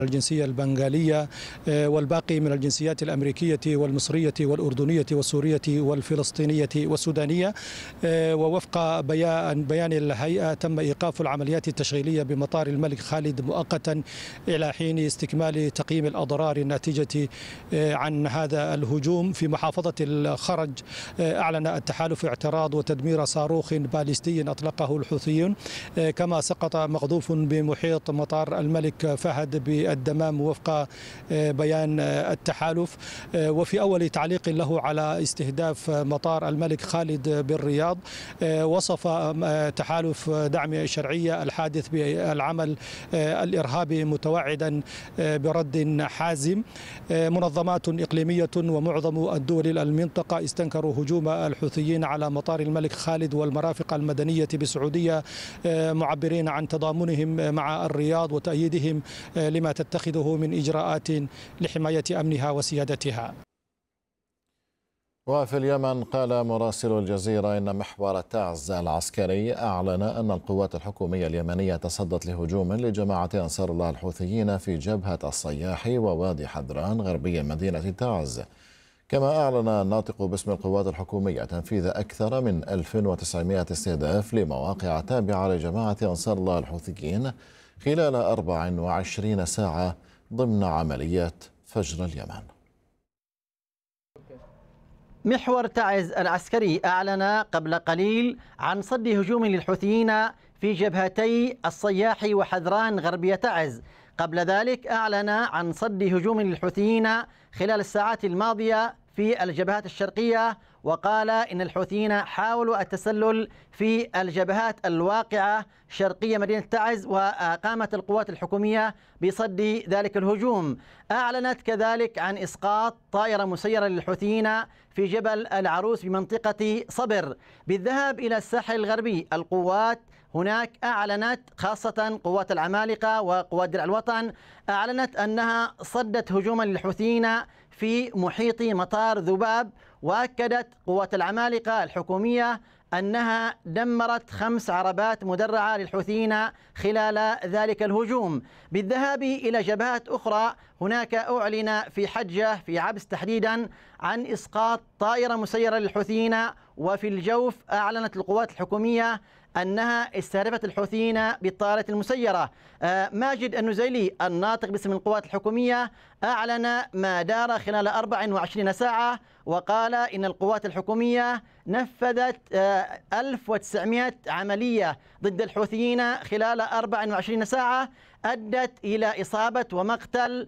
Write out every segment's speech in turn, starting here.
الجنسية البنغالية والباقي من الجنسيات الأمريكية والمصرية والأردنية والسورية والفلسطينية والسودانية. ووفق بيان الهيئة تم إيقاف العمليات التشغيلية بمطار الملك خالد مؤقتا إلى حين استكمال تقييم الأضرار الناتجة عن هذا الهجوم. في محافظة الخرج أعلن التحالف اعتراض وتدمير صاروخ باليستي أطلقه الحوثيون، كما سقط مقذوف بمحيط مطار الملك فهد بالدمام وفق بيان التحالف. وفي أول تعليق له على استهداف مطار الملك خالد بالرياض، وصف تحالف دعم الشرعية الحادث بالعمل الإرهابي متوعدا برد حازم. منظمات إقليمية ومعظم الدول المنطقة استنكروا هجوم الحوثيين على مطار الملك خالد والمرافق المدنية بالسعودية، معبرين عن تضامنهم مع الرياض وتأييدهم لما تتخذه من إجراءات لحماية أمنها وسيادتها. وفي اليمن قال مراسل الجزيرة إن محور تعز العسكري أعلن أن القوات الحكومية اليمنية تصدت لهجوم لجماعة أنصار الله الحوثيين في جبهة الصياح ووادي حدران غربي مدينة تعز. كما أعلن الناطق باسم القوات الحكومية تنفيذ أكثر من 1900 استهداف لمواقع تابعة لجماعة أنصار الله الحوثيين خلال 24 ساعة ضمن عمليات فجر اليمن. محور تعز العسكري أعلن قبل قليل عن صد هجوم للحوثيين في جبهتي الصياح وحذران غربية تعز. قبل ذلك أعلن عن صد هجوم للحوثيين خلال الساعات الماضية في الجبهات الشرقية، وقال إن الحوثيين حاولوا التسلل في الجبهات الواقعة شرقية مدينة تعز، وقامت القوات الحكومية بصد ذلك الهجوم. أعلنت كذلك عن إسقاط طائرة مسيرة للحوثيين في جبل العروس بمنطقة صبر. بالذهاب إلى الساحل الغربي، القوات هناك أعلنت، خاصة قوات العمالقة وقوات درع الوطن، أعلنت أنها صدت هجوما للحوثيين في محيط مطار ذباب. وأكدت قوات العمالقة الحكومية أنها دمرت 5 عربات مدرعة للحوثيين خلال ذلك الهجوم. بالذهاب إلى جبهات أخرى، هناك أعلن في حجة في عبس تحديدا عن إسقاط طائرة مسيرة للحوثيين. وفي الجوف أعلنت القوات الحكومية أنها استهدفت الحوثيين بالطائرة المسيرة. ماجد النزيلي الناطق باسم القوات الحكومية أعلن ما دار خلال 24 ساعة، وقال إن القوات الحكومية نفذت 1900 عملية ضد الحوثيين خلال 24 ساعة أدت إلى إصابة ومقتل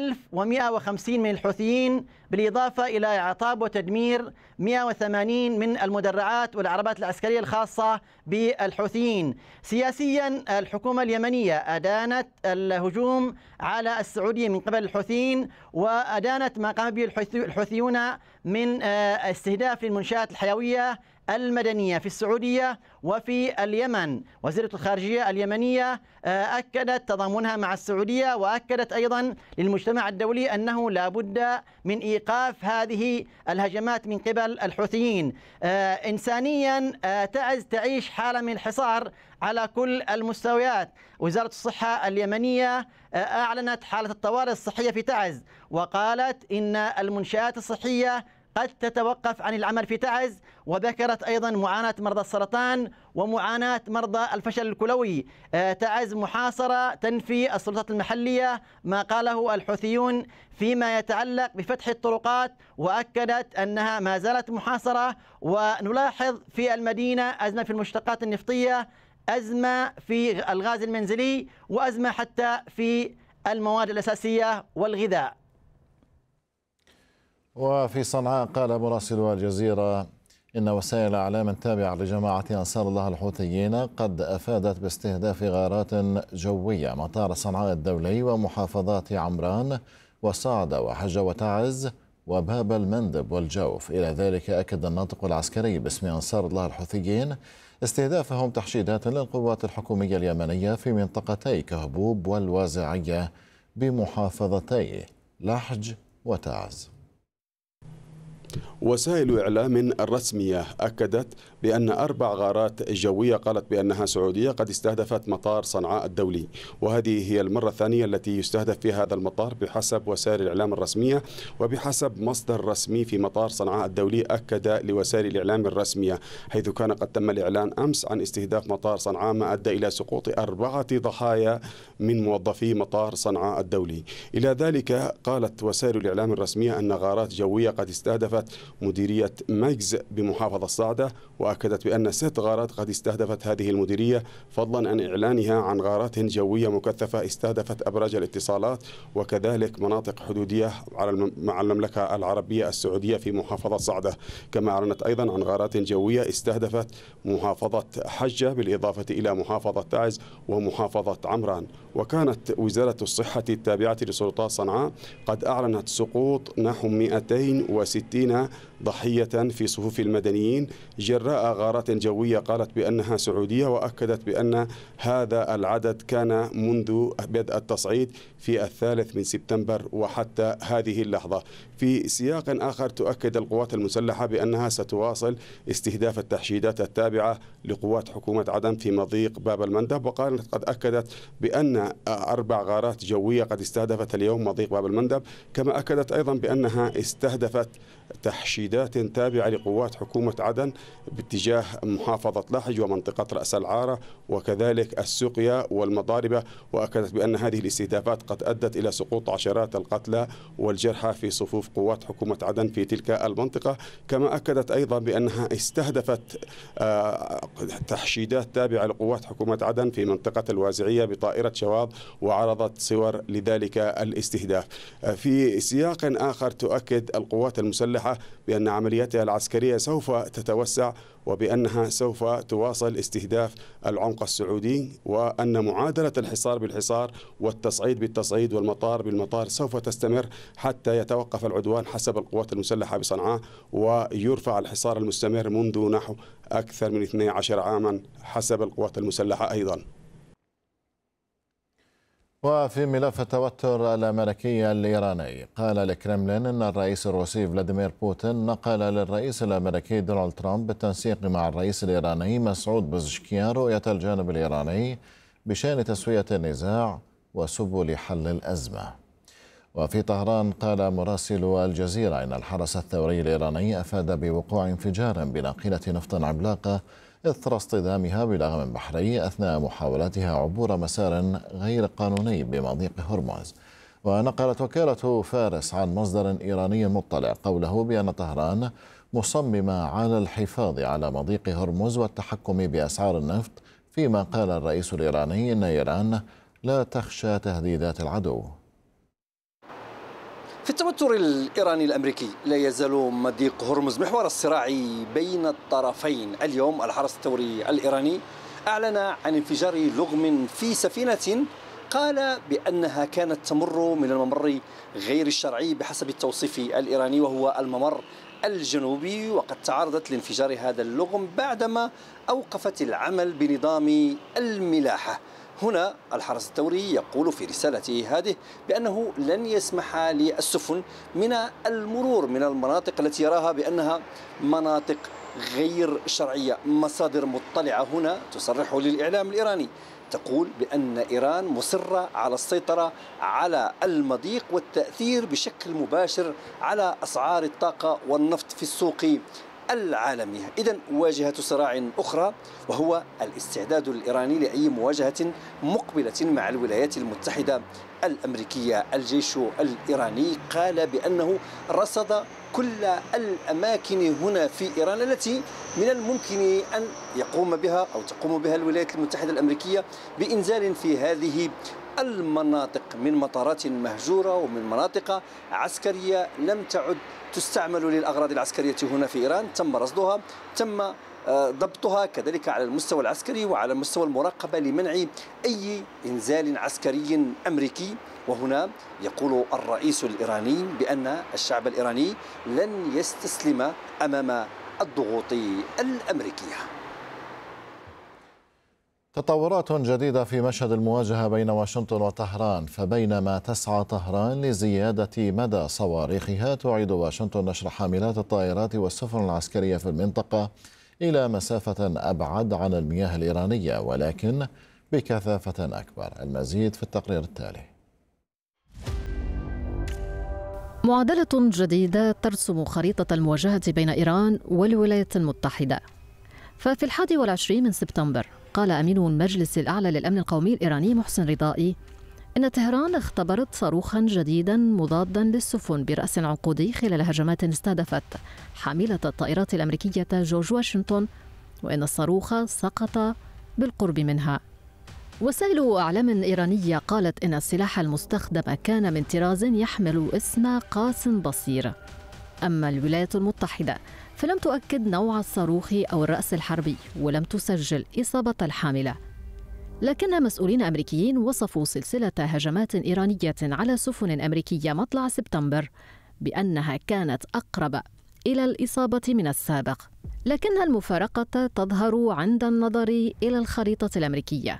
1150 من الحوثيين، بالإضافة إلى إعطاب وتدمير 180 من المدرعات والعربات العسكرية الخاصة بالحوثيين. سياسيا، الحكومة اليمنية أدانت الهجوم على السعودية من قبل الحوثيين، وأدانت ما قام به الحوثيون من استهداف للمنشآت الحيوية المدنية في السعودية وفي اليمن. وزيرة الخارجية اليمنية أكدت تضامنها مع السعودية، وأكدت أيضا للمجتمع الدولي أنه لا بد من إيقاف هذه الهجمات من قبل الحوثيين. إنسانيا، تعز تعيش حالة من الحصار على كل المستويات. وزارة الصحة اليمنية أعلنت حالة الطوارئ الصحية في تعز، وقالت إن المنشآت الصحية قد تتوقف عن العمل في تعز. وذكرت أيضا معاناة مرضى السرطان ومعاناة مرضى الفشل الكلوي. تعز محاصرة، تنفي السلطات المحلية ما قاله الحوثيون فيما يتعلق بفتح الطرقات، وأكدت أنها ما زالت محاصرة. ونلاحظ في المدينة أزمة في المشتقات النفطية، أزمة في الغاز المنزلي، وأزمة حتى في المواد الأساسية والغذاء. وفي صنعاء قال مراسل الجزيرة إن وسائل أعلام تابعة لجماعة أنصار الله الحوثيين قد أفادت باستهداف غارات جوية مطار صنعاء الدولي ومحافظات عمران وصعدة وحجة وتعز وباب المندب والجوف. إلى ذلك أكد الناطق العسكري باسم أنصار الله الحوثيين استهدافهم تحشيدات للقوات الحكومية اليمنية في منطقتي كهبوب والوازعية بمحافظتي لحج وتعز. وسائل إعلام رسمية أكدت بأن 4 غارات جوية قالت بأنها سعودية قد استهدفت مطار صنعاء الدولي، وهذه هي المرة الثانية التي يستهدف فيها هذا المطار بحسب وسائل الإعلام الرسمية. وبحسب مصدر رسمي في مطار صنعاء الدولي أكد لوسائل الإعلام الرسمية حيث كان قد تم الإعلان أمس عن استهداف مطار صنعاء ما أدى إلى سقوط 4 ضحايا من موظفي مطار صنعاء الدولي. إلى ذلك قالت وسائل الإعلام الرسمية أن غارات جوية قد استهدفت مديرية ميجز بمحافظة الصعدة، وأكدت بأن 6 غارات قد استهدفت هذه المديرية، فضلا عن إعلانها عن غارات جوية مكثفة استهدفت أبراج الاتصالات وكذلك مناطق حدودية مع المملكة العربية السعودية في محافظة الصعدة. كما أعلنت أيضا عن غارات جوية استهدفت محافظة حجة بالإضافة إلى محافظة تعز ومحافظة عمران. وكانت وزارة الصحة التابعة لسلطات صنعاء قد أعلنت سقوط نحو 260 ضحية في صفوف المدنيين جراء غارات جوية قالت بأنها سعودية، وأكدت بأن هذا العدد كان منذ بدء التصعيد في 3 سبتمبر وحتى هذه اللحظة. في سياق آخر تؤكد القوات المسلحة بأنها ستواصل استهداف التحشيدات التابعة لقوات حكومة عدن في مضيق باب المندب، وقالت قد أكدت بأن 4 غارات جوية قد استهدفت اليوم مضيق باب المندب. كما أكدت أيضا بأنها استهدفت تحشيدات تابعة لقوات حكومة عدن باتجاه محافظة لاحج ومنطقة رأس العارة وكذلك السقيا والمضاربة، وأكدت بأن هذه الاستهدافات قد أدت إلى سقوط عشرات القتلى والجرحى في صفوف قوات حكومة عدن في تلك المنطقة. كما أكدت أيضا بأنها استهدفت تحشيدات تابعة لقوات حكومة عدن في منطقة الوازعية بطائرة شواظ وعرضت صور لذلك الاستهداف. في سياق آخر تؤكد القوات المسلحة بأن عملياتها العسكرية سوف تتوسع وبأنها سوف تواصل استهداف العمق السعودي، وأن معادلة الحصار بالحصار والتصعيد بالتصعيد والمطار بالمطار سوف تستمر حتى يتوقف العدوان حسب القوات المسلحة بصنعاء ويرفع الحصار المستمر منذ نحو أكثر من 12 عاما حسب القوات المسلحة أيضا. وفي ملف التوتر الأمريكي الإيراني، قال الكرملين أن الرئيس الروسي فلاديمير بوتين نقل للرئيس الأمريكي دونالد ترامب بالتنسيق مع الرئيس الإيراني مسعود بزشكيان رؤية الجانب الإيراني بشأن تسوية النزاع وسبل حل الأزمة. وفي طهران قال مراسل الجزيرة إن الحرس الثوري الإيراني أفاد بوقوع انفجار بناقلة نفط عملاقة إثر اصطدامها بلغم بحري أثناء محاولتها عبور مسار غير قانوني بمضيق هرمز. ونقلت وكالة فارس عن مصدر إيراني مطلع قوله بأن طهران مصممة على الحفاظ على مضيق هرمز والتحكم بأسعار النفط، فيما قال الرئيس الإيراني إن إيران لا تخشى تهديدات العدو. في التوتر الإيراني الأمريكي لا يزال مضيق هرمز محور الصراع بين الطرفين. اليوم الحرس الثوري الإيراني أعلن عن انفجار لغم في سفينة قال بأنها كانت تمر من الممر غير الشرعي بحسب التوصيف الإيراني وهو الممر الجنوبي، وقد تعرضت لانفجار هذا اللغم بعدما أوقفت العمل بنظام الملاحة. هنا الحرس الثوري يقول في رسالته هذه بأنه لن يسمح للسفن من المرور من المناطق التي يراها بأنها مناطق غير شرعية. مصادر مطلعة هنا تصرح للإعلام الإيراني تقول بأن إيران مصرة على السيطرة على المضيق والتأثير بشكل مباشر على أسعار الطاقة والنفط في السوق العالمية. إذن واجهة صراع أخرى وهو الاستعداد الإيراني لأي مواجهة مقبلة مع الولايات المتحدة الأمريكية. الجيش الإيراني قال بأنه رصد كل الأماكن هنا في إيران التي من الممكن أن يقوم بها أو تقوم بها الولايات المتحدة الأمريكية بإنزال في هذه المناطق من مطارات مهجورة ومن مناطق عسكرية لم تعد تستعمل للأغراض العسكرية هنا في إيران. تم رصدها، تم ضبطها كذلك على المستوى العسكري وعلى مستوى المراقبة لمنع أي إنزال عسكري أمريكي. وهنا يقول الرئيس الإيراني بأن الشعب الإيراني لن يستسلم أمام الضغوط الأمريكية. تطورات جديدة في مشهد المواجهة بين واشنطن وطهران، فبينما تسعى طهران لزيادة مدى صواريخها، تعيد واشنطن نشر حاملات الطائرات والسفن العسكرية في المنطقة إلى مسافة أبعد عن المياه الإيرانية، ولكن بكثافة أكبر. المزيد في التقرير التالي. معادلة جديدة ترسم خريطة المواجهة بين إيران والولايات المتحدة. ففي 21 من سبتمبر قال أمين المجلس الأعلى للأمن القومي الإيراني محسن رضائي إن طهران اختبرت صاروخا جديدا مضادا للسفن برأس عنقودي خلال هجمات استهدفت حاملة الطائرات الأمريكية جورج واشنطن، وإن الصاروخ سقط بالقرب منها. وسائل أعلام إيرانية قالت إن السلاح المستخدم كان من طراز يحمل اسم قاس بصير. أما الولايات المتحدة فلم تؤكد نوع الصاروخ أو الرأس الحربي، ولم تسجل إصابة الحاملة. لكن مسؤولين أمريكيين وصفوا سلسلة هجمات إيرانية على سفن أمريكية مطلع سبتمبر بأنها كانت أقرب إلى الإصابة من السابق، لكن المفارقة تظهر عند النظر إلى الخريطة الأمريكية.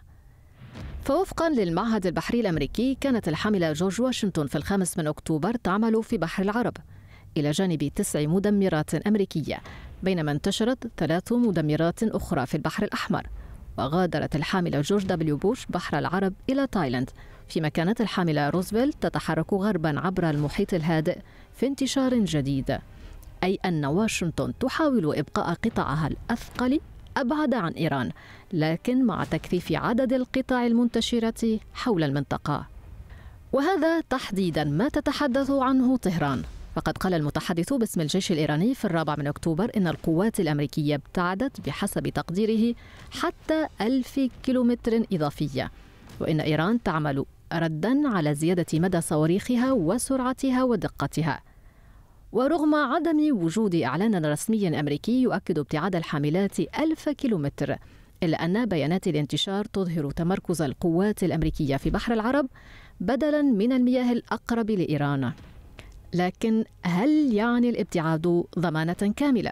فوفقا للمعهد البحري الأمريكي كانت الحاملة جورج واشنطن في 5 من أكتوبر تعمل في بحر العرب إلى جانب 9 مدمرات أمريكية، بينما انتشرت 3 مدمرات أخرى في البحر الأحمر. وغادرت الحاملة جورج دبليو بوش بحر العرب إلى تايلاند، فيما كانت الحاملة روزفلت تتحرك غربا عبر المحيط الهادئ في انتشار جديد، أي أن واشنطن تحاول إبقاء قطاعها الأثقل أبعد عن إيران، لكن مع تكثيف عدد القطع المنتشرة حول المنطقة. وهذا تحديدا ما تتحدث عنه طهران. فقد قال المتحدث باسم الجيش الإيراني في 4 من أكتوبر إن القوات الأمريكية ابتعدت بحسب تقديره حتى 1000 كيلومتر إضافية، وإن إيران تعمل ردا على زيادة مدى صواريخها وسرعتها ودقتها. ورغم عدم وجود إعلان رسمي أمريكي يؤكد ابتعاد الحاملات 1000 كيلومتر، إلا أن بيانات الانتشار تظهر تمركز القوات الأمريكية في بحر العرب بدلا من المياه الأقرب لإيران. لكن هل يعني الابتعاد ضمانة كاملة؟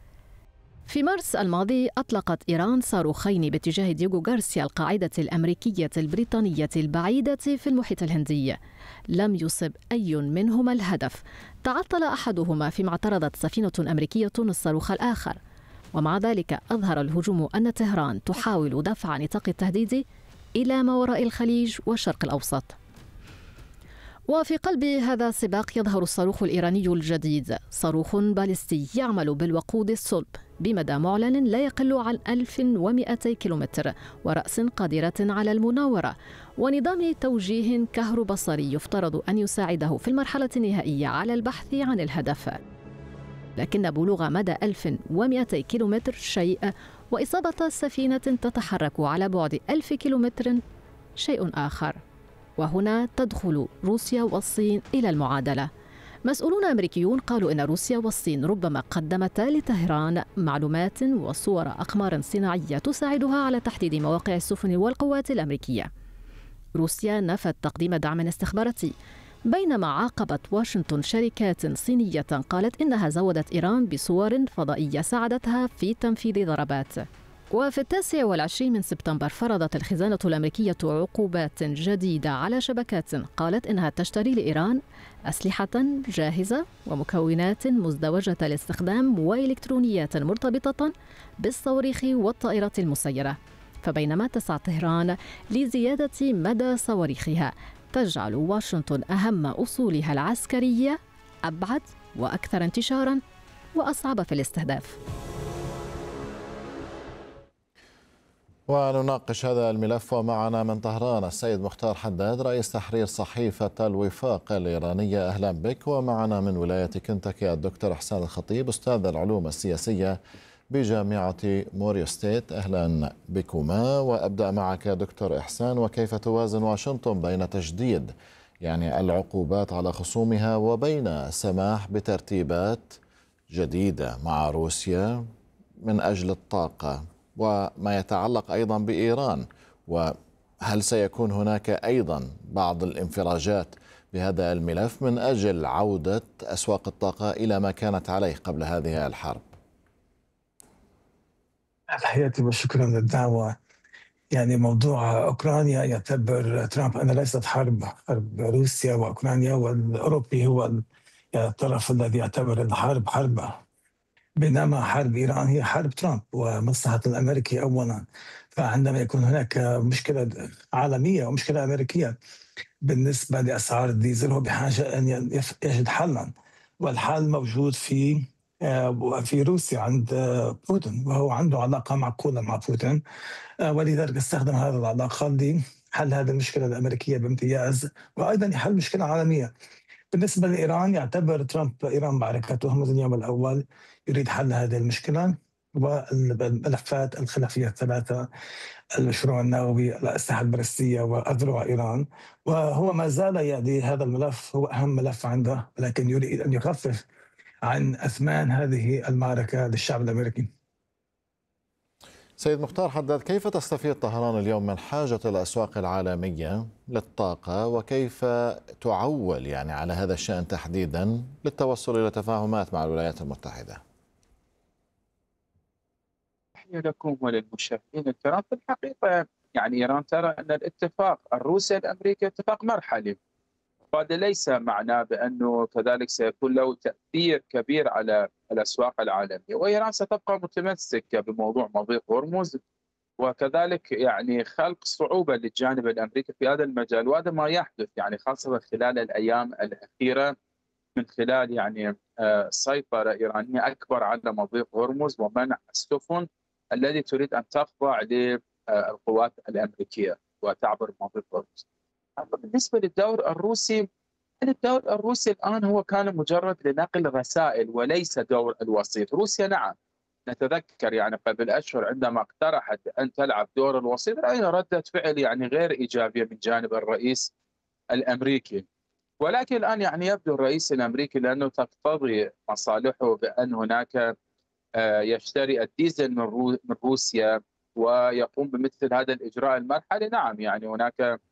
في مارس الماضي أطلقت إيران صاروخين باتجاه دييغو غارسيا، القاعدة الأمريكية البريطانية البعيدة في المحيط الهندي. لم يصب أي منهما الهدف، تعطل أحدهما فيما اعترضت سفينة أمريكية الصاروخ الآخر. ومع ذلك أظهر الهجوم أن طهران تحاول دفع نطاق التهديد إلى ما وراء الخليج والشرق الأوسط. وفي قلب هذا السباق يظهر الصاروخ الإيراني الجديد، صاروخ باليستي يعمل بالوقود الصلب بمدى معلن لا يقل عن 1200 كيلومتر، ورأس قادرة على المناورة، ونظام توجيه كهروبصري يفترض أن يساعده في المرحلة النهائية على البحث عن الهدف. لكن بلوغ مدى 1200 كيلومتر شيء، وإصابة سفينة تتحرك على بعد 1000 كيلومتر شيء آخر. وهنا تدخل روسيا والصين إلى المعادلة. مسؤولون أمريكيون قالوا إن روسيا والصين ربما قدمتا لطهران معلومات وصور أقمار صناعية تساعدها على تحديد مواقع السفن والقوات الأمريكية. روسيا نفت تقديم دعم استخباراتي، بينما عاقبت واشنطن شركات صينية قالت إنها زودت إيران بصور فضائية ساعدتها في تنفيذ ضربات. وفي 29 من سبتمبر فرضت الخزانة الأمريكية عقوبات جديدة على شبكات قالت إنها تشتري لإيران أسلحة جاهزة ومكونات مزدوجة الاستخدام وإلكترونيات مرتبطة بالصواريخ والطائرات المسيرة. فبينما تسعى طهران لزيادة مدى صواريخها، تجعل واشنطن أهم أصولها العسكرية أبعد وأكثر انتشاراً وأصعب في الاستهداف. ونناقش هذا الملف ومعنا من طهران السيد مختار حداد رئيس تحرير صحيفة الوفاق الإيرانية. أهلا بك. ومعنا من ولاية كنتاكي الدكتور إحسان الخطيب أستاذ العلوم السياسية بجامعة موريو ستيت. أهلا بكما. وأبدأ معك دكتور إحسان، وكيف توازن واشنطن بين تجديد العقوبات على خصومها وبين السماح بترتيبات جديدة مع روسيا من أجل الطاقة وما يتعلق أيضا بإيران؟ وهل سيكون هناك أيضا بعض الانفراجات بهذا الملف من أجل عودة أسواق الطاقة إلى ما كانت عليه قبل هذه الحرب؟ تحياتي وشكرا للدعوة. يعني موضوع أوكرانيا يعتبر ترامب أن ليست حرب روسيا وأوكرانيا، والأوروبي هو الطرف الذي يعتبر الحرب حرب، بينما حرب إيران هي حرب ترامب ومصلحة الأمريكي أولا. فعندما يكون هناك مشكلة عالمية ومشكلة أمريكية بالنسبة لأسعار الديزل، هو بحاجة أن يجد حلا، والحل موجود في روسيا عند بوتين، وهو عنده علاقة معقولة مع بوتين، ولذلك استخدم هذه العلاقة لحل هذه المشكلة الأمريكية بامتياز، وأيضا يحل مشكلة عالمية. بالنسبة لإيران، يعتبر ترامب إيران معركته منذ اليوم الأول، يريد حل هذه المشكلة والملفات الخلافية الثلاثة: المشروع النووي، الأسلحة البالستية، وأذرع إيران. وهو ما زال يعني هذا الملف هو أهم ملف عنده، ولكن يريد أن يخفف عن أثمان هذه المعركة للشعب الأمريكي. سيد مختار حداد، كيف تستفيد طهران اليوم من حاجة الأسواق العالمية للطاقة، وكيف تعول يعني على هذا الشأن تحديدا للتوصل إلى تفاهمات مع الولايات المتحدة؟ تحية لكم وللمشاهدين الكرام. في الحقيقة يعني إيران ترى أن الاتفاق الروسي الأمريكي اتفاق مرحلي، وهذا ليس معناه بأنه كذلك سيكون له تأثير كبير على الأسواق العالمية، وإيران ستبقى متمسكة بموضوع مضيق هرمز، وكذلك يعني خلق صعوبة للجانب الأمريكي في هذا المجال. وهذا ما يحدث يعني خاصة خلال الأيام الأخيرة، من خلال يعني سيطرة إيرانية أكبر على مضيق هرمز ومنع السفن التي تريد أن تخضع للقوات الأمريكية وتعبر مضيق هرمز. بالنسبة للدور الروسي، الدور الروسي الآن هو كان مجرد لنقل رسائل وليس دور الوسيط. روسيا نعم نتذكر يعني قبل أشهر عندما اقترحت أن تلعب دور الوسيط رأينا ردة فعل يعني غير إيجابية من جانب الرئيس الأمريكي، ولكن الآن يعني يبدو الرئيس الأمريكي لأنه تقتضي مصالحه بأن هناك يشتري الديزل من روسيا ويقوم بمثل هذا الإجراء المرحلي. نعم يعني هناك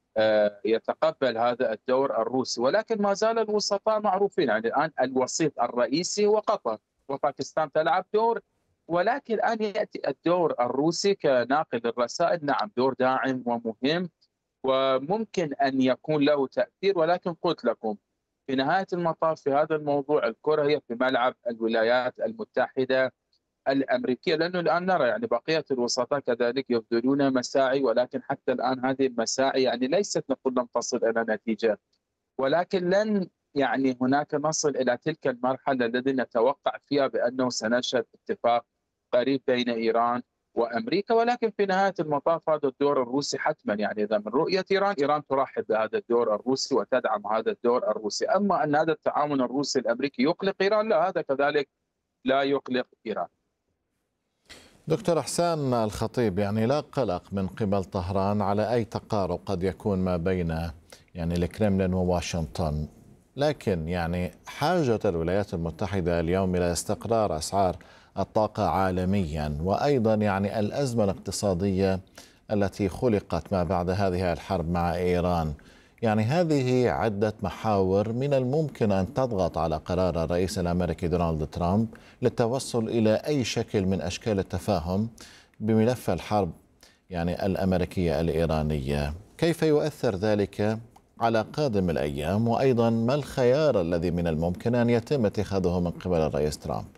يتقبل هذا الدور الروسي، ولكن ما زال الوسطاء معروفين. يعني الآن الوسيط الرئيسي هو قطر، وباكستان تلعب دور، ولكن الآن يأتي الدور الروسي كناقل الرسائل. نعم دور داعم ومهم وممكن أن يكون له تأثير، ولكن قلت لكم في نهاية المطاف في هذا الموضوع الكرة هي في ملعب الولايات المتحدة الأمريكية، لأنه الآن نرى يعني بقية الوسطاء كذلك يبذلون مساعي، ولكن حتى الآن هذه المساعي يعني ليست نقول لم تصل إلى نتيجة، ولكن لن يعني هناك نصل إلى تلك المرحلة التي نتوقع فيها بأنه سنشهد اتفاق قريب بين إيران وأمريكا. ولكن في نهاية المطاف هذا الدور الروسي حتما يعني إذا من رؤية إيران ترحب بهذا الدور الروسي وتدعم هذا الدور الروسي. أما أن هذا التعاون الروسي الأمريكي يقلق إيران، لا، هذا كذلك لا يقلق إيران. دكتور إحسان الخطيب، يعني لا قلق من قبل طهران على أي تقارب قد يكون ما بين يعني الكرملين وواشنطن، لكن يعني حاجة الولايات المتحدة اليوم إلى استقرار أسعار الطاقة عالميا، وأيضا يعني الأزمة الاقتصادية التي خلقت ما بعد هذه الحرب مع إيران. يعني هذه عدة محاور من الممكن أن تضغط على قرار الرئيس الأمريكي دونالد ترامب للتوصل إلى أي شكل من أشكال التفاهم بملف الحرب يعني الأمريكية الإيرانية. كيف يؤثر ذلك على قادم الأيام، وأيضا ما الخيار الذي من الممكن أن يتم اتخاذه من قبل الرئيس ترامب؟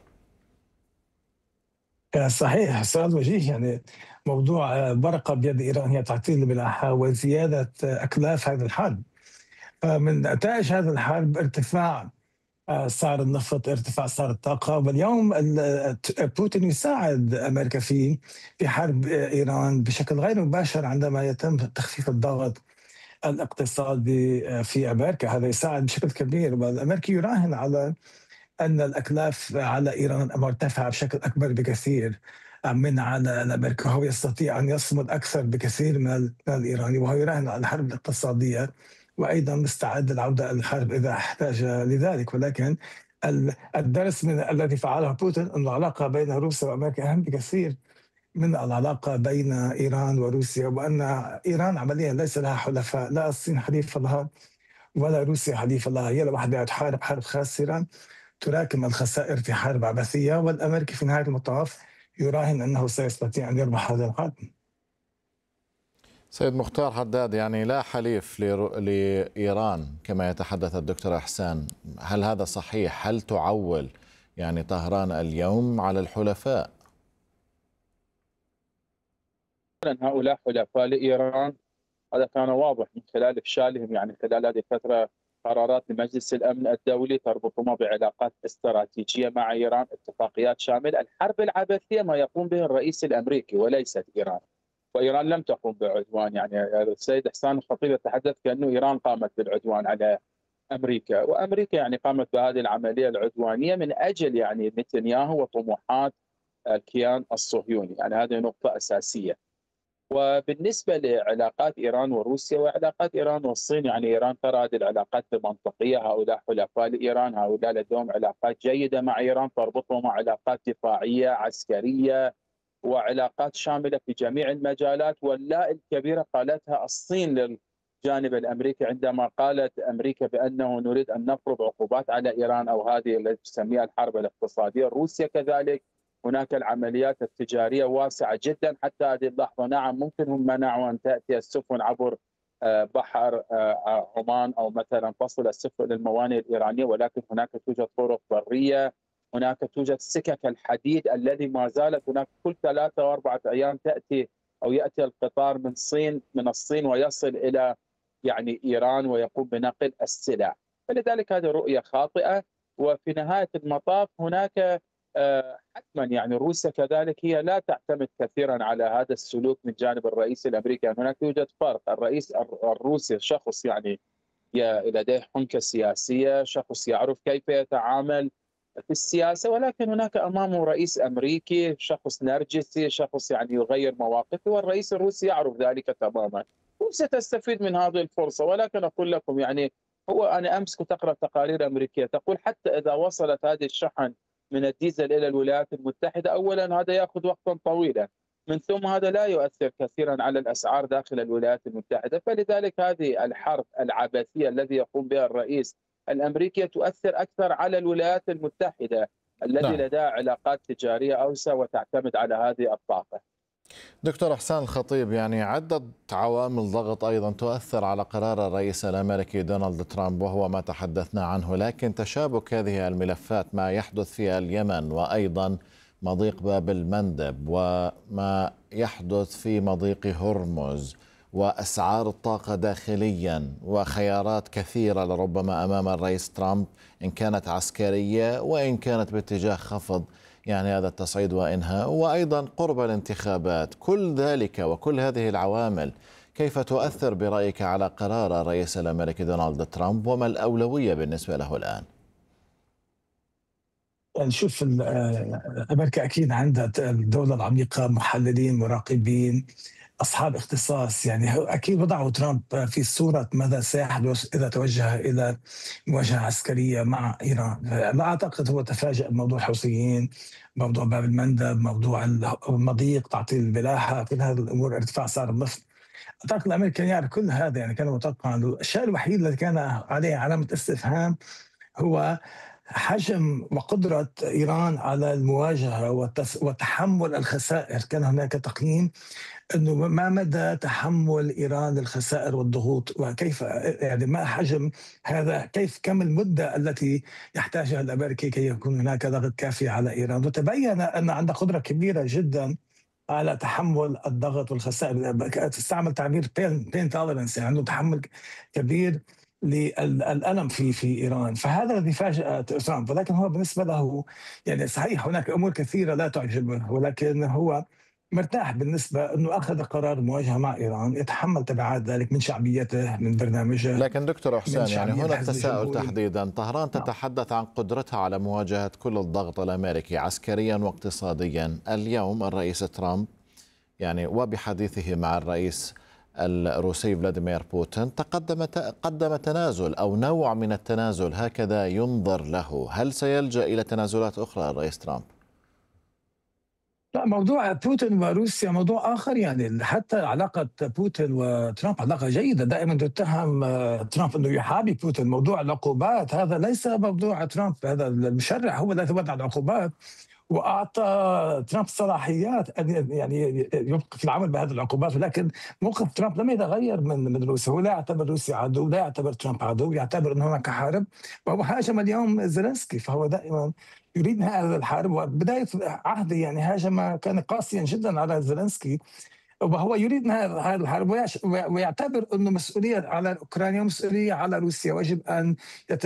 صحيح، سؤال وجيه. يعني موضوع ورقة بيد إيران هي تعطيل الملاحة وزيادة أكلاف هذه الحرب. من نتائج هذه الحرب ارتفاع سعر النفط، ارتفاع سعر الطاقة، واليوم بوتين يساعد أمريكا في حرب إيران بشكل غير مباشر عندما يتم تخفيف الضغط الاقتصادي في أمريكا. هذا يساعد بشكل كبير، والأمريكي يراهن على أن الأكلاف على إيران مرتفعة بشكل أكبر بكثير من على أمريكا. هو يستطيع أن يصمد أكثر بكثير من الإيراني، وهو يراهن على الحرب الاقتصادية، وأيضا مستعد للعودة إلى الحرب إذا احتاج لذلك. ولكن الدرس من الذي فعله بوتين أن العلاقة بين روسيا وأمريكا أهم بكثير من العلاقة بين إيران وروسيا، وأن إيران عمليا ليس لها حلفاء، لا الصين حليف لها ولا روسيا حليف لها. هي لوحدها تحارب حرب خاسرة تراكم الخسائر في حرب عبثية، والأمريكي في نهاية المطاف يراهن أنه سيستطيع أن يربح هذا الحرب. سيد مختار حداد، يعني لا حليف لإيران كما يتحدث الدكتور إحسان، هل هذا صحيح؟ هل تعول يعني طهران اليوم على الحلفاء؟ هؤلاء حلفاء لإيران، هذا كان واضح من خلال إفشالهم يعني خلال هذه الفترة قرارات لمجلس الأمن الدولي تربطهما بعلاقات استراتيجية مع إيران، اتفاقيات شاملة. الحرب العبثية ما يقوم به الرئيس الأمريكي وليست إيران، وإيران لم تقم بعدوان. يعني السيد إحسان الخطيب يتحدث كأنه إيران قامت بالعدوان على أمريكا، وأمريكا يعني قامت بهذه العملية العدوانية من أجل يعني نتنياهو وطموحات الكيان الصهيوني. يعني هذه نقطة أساسية. وبالنسبة لعلاقات إيران وروسيا وعلاقات إيران والصين، يعني إيران ترى هذه العلاقات منطقية، هؤلاء حلفاء لإيران، هؤلاء لديهم علاقات جيدة مع إيران تربطهم علاقات دفاعية عسكرية وعلاقات شاملة في جميع المجالات. واللا الكبيرة قالتها الصين للجانب الأمريكي عندما قالت أمريكا بأنه نريد أن نفرض عقوبات على إيران، أو هذه التي تسميها الحرب الاقتصادية. روسيا كذلك، هناك العمليات التجارية واسعة جدا حتى هذه اللحظة. نعم ممكن هم منعوا أن تأتي السفن عبر بحر عمان أو مثلا تصل السفن للموانئ الإيرانية، ولكن هناك توجد طرق برية، هناك توجد سكك الحديد الذي ما زالت هناك كل 3 و4 أيام تأتي أو يأتي القطار من الصين ويصل إلى يعني إيران ويقوم بنقل السلع. فلذلك هذه رؤية خاطئة. وفي نهاية المطاف هناك حتما يعني روسيا كذلك هي لا تعتمد كثيرا على هذا السلوك من جانب الرئيس الامريكي. يعني هناك يوجد فرق. الرئيس الروسي شخص يعني لديه حنكة سياسية، شخص يعرف كيف يتعامل في السياسة، ولكن هناك امامه رئيس امريكي شخص نرجسي، شخص يعني يغير مواقفه، والرئيس الروسي يعرف ذلك تماما. روسيا تستفيد من هذه الفرصة. ولكن اقول لكم يعني انا امس كنت اقرا تقارير امريكيه تقول حتى اذا وصلت هذه الشحن من الديزل إلى الولايات المتحدة، أولا هذا يأخذ وقتا طويلا، من ثم هذا لا يؤثر كثيرا على الأسعار داخل الولايات المتحدة. فلذلك هذه الحرب العبثية الذي يقوم بها الرئيس الأمريكي تؤثر أكثر على الولايات المتحدة التي لديها علاقات تجارية أوسع وتعتمد على هذه الطاقة. دكتور إحسان الخطيب، يعني عدة عوامل ضغط أيضا تؤثر على قرار الرئيس الأمريكي دونالد ترامب وهو ما تحدثنا عنه، لكن تشابك هذه الملفات ما يحدث في اليمن وأيضا مضيق باب المندب وما يحدث في مضيق هرمز وأسعار الطاقة داخليا وخيارات كثيرة لربما أمام الرئيس ترامب إن كانت عسكرية وإن كانت باتجاه خفض يعني هذا التصعيد وإنهاء، وأيضا قرب الانتخابات. كل ذلك وكل هذه العوامل كيف تؤثر برأيك على قرار الرئيس الأمريكي دونالد ترامب، وما الأولوية بالنسبة له الآن؟ نشوف أمريكا أكيد عندها الدولة العميقة، محللين، مراقبين، أصحاب اختصاص. يعني أكيد وضعوا ترامب في صورة ماذا سيحدث إذا توجه إلى مواجهة عسكرية مع إيران. لا أعتقد هو تفاجأ بموضوع الحوثيين، موضوع باب المندب، موضوع المضيق، تعطيل البلاحة، كل هذه الأمور، ارتفاع سعر النفط. أعتقد الأمريكان يعرف كل هذا، يعني كان متوقعا. الشيء الوحيد الذي كان عليه علامة استفهام هو حجم وقدرة إيران على المواجهة وتحمل الخسائر. كان هناك تقييم أنه ما مدى تحمل إيران للخسائر والضغوط، وكيف يعني ما حجم هذا، كم المدة التي يحتاجها الأمريكي كي يكون هناك ضغط كافي على إيران. وتبين أن عندها قدرة كبيرة جدا على تحمل الضغط والخسائر. تستعمل تعبير بين تولرنس، يعني عنده تحمل كبير للألم في إيران. فهذا الذي فاجأ ترامب. ولكن هو بالنسبة له يعني صحيح هناك أمور كثيرة لا تعجبه، ولكن هو مرتاح بالنسبة أنه أخذ قرار مواجهة مع إيران، يتحمل تبعات ذلك من شعبيته، من برنامجه. لكن دكتور إحسان، يعني هنا التساؤل تحديدا، طهران تتحدث عن قدرتها على مواجهة كل الضغط الأمريكي عسكريا واقتصاديا. اليوم الرئيس ترامب يعني وبحديثه مع الرئيس الروسي فلاديمير بوتين قدم تنازل أو نوع من التنازل، هكذا ينظر له. هل سيلجأ إلى تنازلات أخرى الرئيس ترامب؟ لا، موضوع بوتين وروسيا موضوع آخر. يعني حتى علاقة بوتين وترامب علاقة جيدة. دائما تتهم ترامب أنه يحابي بوتين. موضوع العقوبات هذا ليس موضوع ترامب، هذا المشرع هو الذي وضع العقوبات، واعطى ترامب صلاحيات ان يعني يبقى في العمل بهذه العقوبات، ولكن موقف ترامب لم يتغير من روسيا. هو لا يعتبر روسيا عدو، لا يعتبر ترامب عدو، يعتبر ان هناك حرب، وهو هاجم اليوم زيلينسكي، فهو دائما يريد نهاية هذا الحرب. وبداية عهده يعني هاجم، كان قاسيا جدا على زيلينسكي، وهو يريد نهاية هذا الحرب، ويعتبر انه مسؤولية على اوكرانيا ومسؤولية على روسيا، ويجب ان